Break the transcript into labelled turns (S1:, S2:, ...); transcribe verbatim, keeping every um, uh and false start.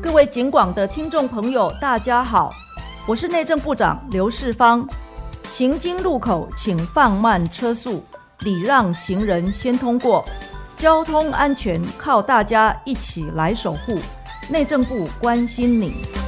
S1: 各位警广的听众朋友大家好，我是内政部长刘世芳。行经路口请放慢车速，礼让行人先通过，交通安全靠大家一起来守护。内政部关心你。